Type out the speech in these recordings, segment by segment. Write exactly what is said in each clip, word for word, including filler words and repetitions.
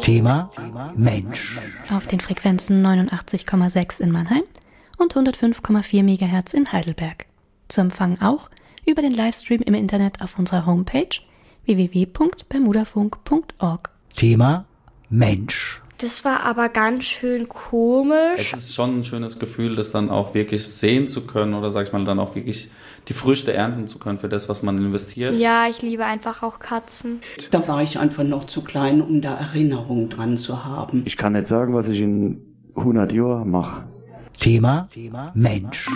Thema Mensch. Auf den Frequenzen neunundachtzig Komma sechs in Mannheim und hundertfünf Komma vier Megahertz in Heidelberg. Zu empfangen auch über den Livestream im Internet auf unserer Homepage w w w punkt bermudafunk punkt org. Thema Mensch. Das war aber ganz schön komisch. Es ist schon ein schönes Gefühl, das dann auch wirklich sehen zu können oder sag ich mal dann auch wirklich die Früchte ernten zu können für das, was man investiert. Ja, ich liebe einfach auch Katzen. Da war ich einfach noch zu klein, um da Erinnerungen dran zu haben. Ich kann nicht sagen, was ich in hundert Jahren mache. Thema Mensch.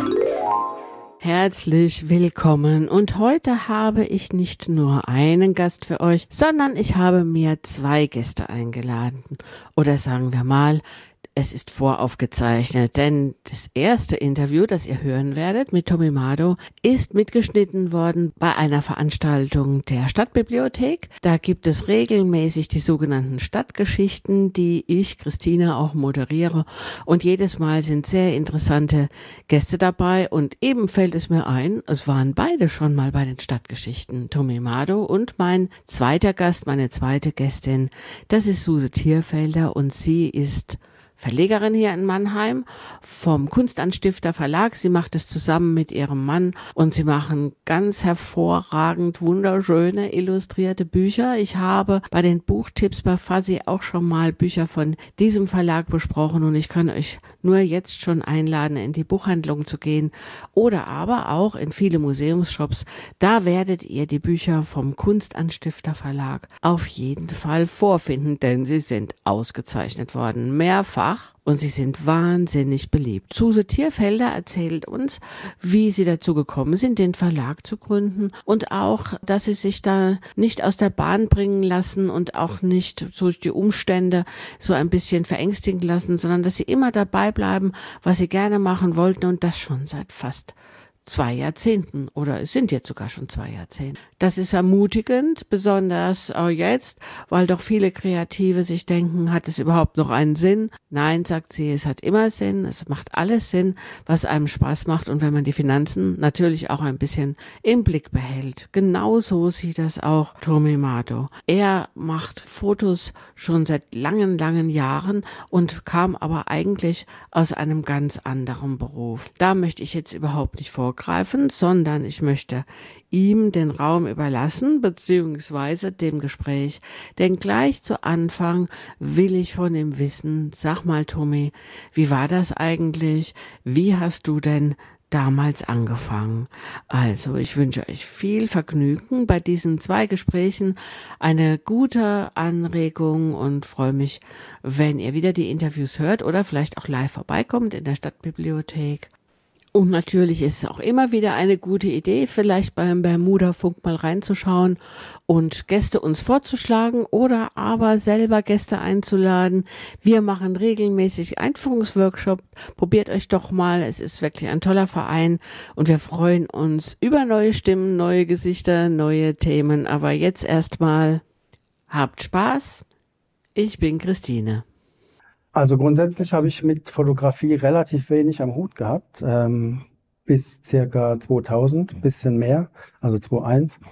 Herzlich willkommen und heute habe ich nicht nur einen Gast für euch, sondern ich habe mir zwei Gäste eingeladen. Oder sagen wir mal, es ist voraufgezeichnet, denn das erste Interview, das ihr hören werdet mit Tommy Mado, ist mitgeschnitten worden bei einer Veranstaltung der Stadtbibliothek. Da gibt es regelmäßig die sogenannten Stadtgeschichten, die ich, Christina, auch moderiere. Und jedes Mal sind sehr interessante Gäste dabei. Und eben fällt es mir ein, es waren beide schon mal bei den Stadtgeschichten, Tommy Mado und mein zweiter Gast, meine zweite Gästin, das ist Suse Thierfelder und sie ist Verlegerin hier in Mannheim vom Kunstanstifter Verlag. Sie macht es zusammen mit ihrem Mann und sie machen ganz hervorragend wunderschöne illustrierte Bücher. Ich habe bei den Buchtipps bei Fuzzy auch schon mal Bücher von diesem Verlag besprochen und ich kann euch nur jetzt schon einladen, in die Buchhandlung zu gehen oder aber auch in viele Museumsshops. Da werdet ihr die Bücher vom Kunstanstifter Verlag auf jeden Fall vorfinden, denn sie sind ausgezeichnet worden, mehrfach. Und sie sind wahnsinnig beliebt. Suse Thierfelder erzählt uns, wie sie dazu gekommen sind, den Verlag zu gründen und auch, dass sie sich da nicht aus der Bahn bringen lassen und auch nicht durch die Umstände so ein bisschen verängstigen lassen, sondern dass sie immer dabei bleiben, was sie gerne machen wollten und das schon seit fast zwei Jahrzehnten oder es sind jetzt sogar schon zwei Jahrzehnte. Das ist ermutigend, besonders auch jetzt, weil doch viele Kreative sich denken, hat es überhaupt noch einen Sinn? Nein, sagt sie, es hat immer Sinn, es macht alles Sinn, was einem Spaß macht und wenn man die Finanzen natürlich auch ein bisschen im Blick behält. Genauso sieht das auch Tommy Mado. Er macht Fotos schon seit langen, langen Jahren und kam aber eigentlich aus einem ganz anderen Beruf. Da möchte ich jetzt überhaupt nicht vorgreifen, sondern ich möchte ihm den Raum überlassen, beziehungsweise dem Gespräch. Denn gleich zu Anfang will ich von ihm wissen, sag mal Tommy, wie war das eigentlich? Wie hast du denn damals angefangen? Also ich wünsche euch viel Vergnügen bei diesen zwei Gesprächen, eine gute Anregung und freue mich, wenn ihr wieder die Interviews hört oder vielleicht auch live vorbeikommt in der Stadtbibliothek. Und natürlich ist es auch immer wieder eine gute Idee, vielleicht beim Bermudafunk mal reinzuschauen und Gäste uns vorzuschlagen oder aber selber Gäste einzuladen. Wir machen regelmäßig Einführungsworkshops. Probiert euch doch mal. Es ist wirklich ein toller Verein und wir freuen uns über neue Stimmen, neue Gesichter, neue Themen. Aber jetzt erstmal habt Spaß. Ich bin Christine. Also grundsätzlich habe ich mit Fotografie relativ wenig am Hut gehabt, ähm, bis circa zweitausend, bisschen mehr, also zweitausendeins.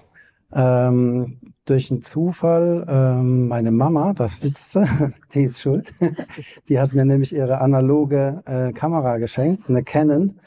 Ähm, durch einen Zufall, ähm, meine Mama, da sitzt sie, die ist schuld, die hat mir nämlich ihre analoge äh, Kamera geschenkt, eine Canon.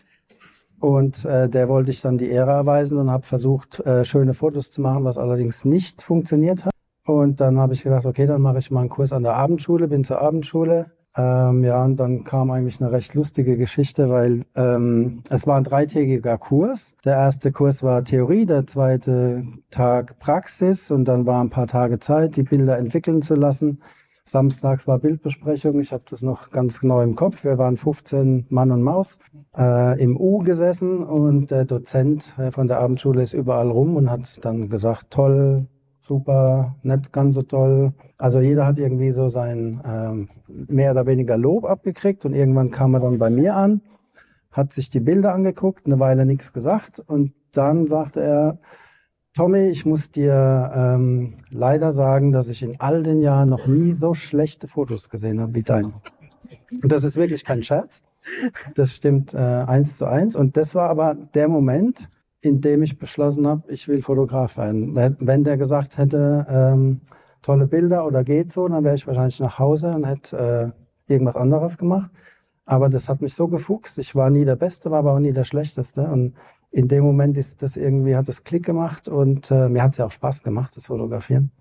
Und äh, der wollte ich dann die Ehre erweisen und habe versucht, äh, schöne Fotos zu machen, was allerdings nicht funktioniert hat. Und dann habe ich gedacht, okay, dann mache ich mal einen Kurs an der Abendschule, bin zur Abendschule. Ähm, ja, und dann kam eigentlich eine recht lustige Geschichte, weil ähm, es war ein dreitägiger Kurs. Der erste Kurs war Theorie, der zweite Tag Praxis und dann war ein paar Tage Zeit, die Bilder entwickeln zu lassen. Samstags war Bildbesprechung, ich habe das noch ganz genau im Kopf. Wir waren fünfzehn Mann und Maus äh, im U gesessen und der Dozent äh, von der Abendschule ist überall rum und hat dann gesagt, toll, super, nicht ganz so toll. Also jeder hat irgendwie so sein ähm, mehr oder weniger Lob abgekriegt und irgendwann kam er dann bei mir an, hat sich die Bilder angeguckt, eine Weile nichts gesagt und dann sagte er, Tommy, ich muss dir ähm, leider sagen, dass ich in all den Jahren noch nie so schlechte Fotos gesehen habe wie deine. Und das ist wirklich kein Scherz. Das stimmt äh, eins zu eins. Und das war aber der Moment, in dem ich beschlossen habe, ich will Fotograf werden. Wenn der gesagt hätte, ähm, tolle Bilder oder geht so, dann wäre ich wahrscheinlich nach Hause und hätte äh, irgendwas anderes gemacht. Aber das hat mich so gefuchst. Ich war nie der Beste, war aber auch nie der Schlechteste. Und in dem Moment ist das irgendwie, hat das Klick gemacht und äh, mir hat es ja auch Spaß gemacht, das Fotografieren.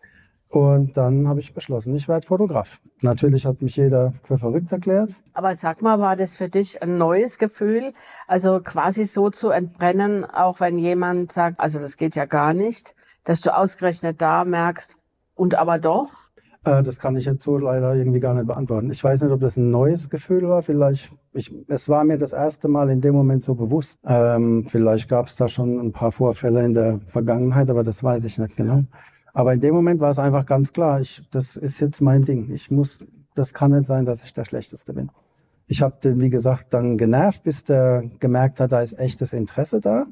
Und dann habe ich beschlossen, ich werde Fotograf. Natürlich hat mich jeder für verrückt erklärt. Aber sag mal, war das für dich ein neues Gefühl, also quasi so zu entbrennen, auch wenn jemand sagt, also das geht ja gar nicht, dass du ausgerechnet da merkst, und aber doch? Äh, das kann ich jetzt so leider irgendwie gar nicht beantworten. Ich weiß nicht, ob das ein neues Gefühl war. Vielleicht, ich, es war mir das erste Mal in dem Moment so bewusst. Ähm, vielleicht gab es da schon ein paar Vorfälle in der Vergangenheit, aber das weiß ich nicht genau. Aber in dem Moment war es einfach ganz klar, ich, das ist jetzt mein Ding. Ich muss, das kann nicht sein, dass ich der Schlechteste bin. Ich habe den, wie gesagt, dann genervt, bis der gemerkt hat, da ist echtes Interesse da.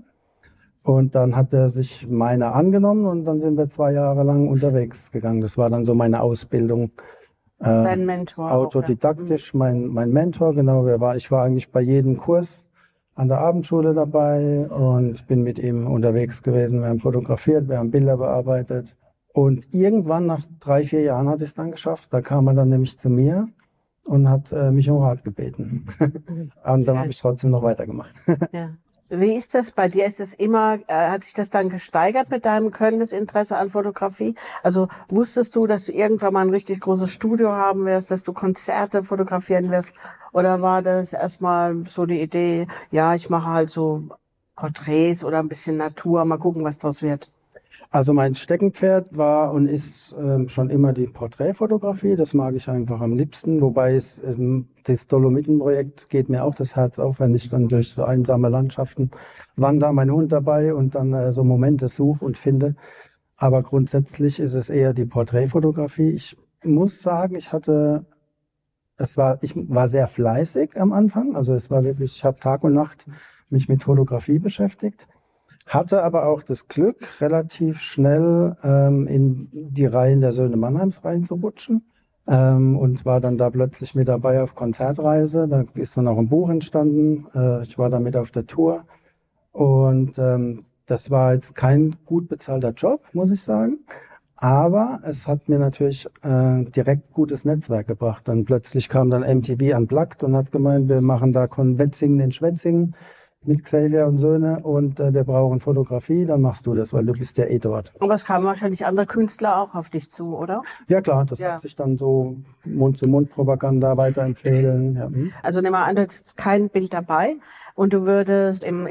Und dann hat er sich meiner angenommen und dann sind wir zwei Jahre lang unterwegs gegangen. Das war dann so meine Ausbildung. Äh, Dein Mentor. Autodidaktisch, auch, ja. mein, mein Mentor, genau. Wer war, ich war eigentlich bei jedem Kurs an der Abendschule dabei und bin mit ihm unterwegs gewesen. Wir haben fotografiert, wir haben Bilder bearbeitet. Und irgendwann nach drei, vier Jahren hat er es dann geschafft. Da kam er dann nämlich zu mir und hat äh, mich um Rat gebeten. Und dann habe ich trotzdem noch weitergemacht. Ja. Wie ist das bei dir? Ist es immer, äh, hat sich das dann gesteigert mit deinem Können, das Interesse an Fotografie? Also wusstest du, dass du irgendwann mal ein richtig großes Studio haben wirst, dass du Konzerte fotografieren wirst? Oder war das erstmal so die Idee, ja, ich mache halt so Porträts oder ein bisschen Natur, mal gucken, was draus wird? Also mein Steckenpferd war und ist ähm, schon immer die Porträtfotografie. Das mag ich einfach am liebsten. Wobei es, ähm, das Dolomitenprojekt geht mir auch das Herz auf, wenn ich dann durch so einsame Landschaften wandere, mein Hund dabei und dann äh, so Momente suche und finde. Aber grundsätzlich ist es eher die Porträtfotografie. Ich muss sagen, ich hatte, es war, ich war sehr fleißig am Anfang. Also es war wirklich, ich habe Tag und Nacht mich mit Fotografie beschäftigt. Hatte aber auch das Glück, relativ schnell ähm, in die Reihen der Söhne Mannheims reinzurutschen ähm, und war dann da plötzlich mit dabei auf Konzertreise. Da ist dann auch ein Buch entstanden. Äh, ich war da mit auf der Tour und ähm, das war jetzt kein gut bezahlter Job, muss ich sagen. Aber es hat mir natürlich äh, direkt gutes Netzwerk gebracht. Dann plötzlich kam dann M T V Unplugged und hat gemeint, wir machen da Konwetzingen in Schwetzingen mit Xavier und Söhne und äh, wir brauchen Fotografie, dann machst du das, weil du bist ja eh dort. Aber es kamen wahrscheinlich andere Künstler auch auf dich zu, oder? Ja klar, das ja. hat sich dann so Mund-zu-Mund-Propaganda weiterempfehlen. Ja. Also nimm mal an, du hättest kein Bild dabei und du würdest im